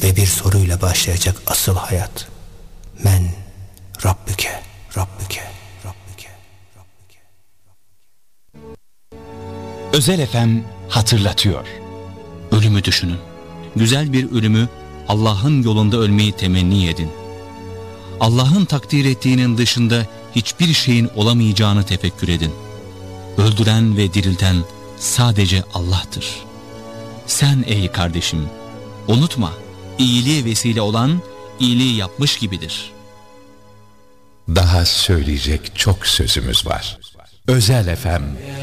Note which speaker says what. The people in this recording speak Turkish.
Speaker 1: ve bir soruyla başlayacak asıl hayat. Men Rabbüke, Rabbüke, Rabbüke, Rabbüke.
Speaker 2: Özel FM hatırlatıyor. Ölümü düşünün. Güzel bir ölümü, Allah'ın yolunda ölmeyi temenni edin. Allah'ın takdir ettiğinin dışında hiçbir şeyin olamayacağını tefekkür edin. Öldüren ve dirilten sadece Allah'tır. Sen ey kardeşim, unutma, iyiliğe vesile olan iyiliği yapmış gibidir.
Speaker 3: Daha söyleyecek çok sözümüz var. Özel FM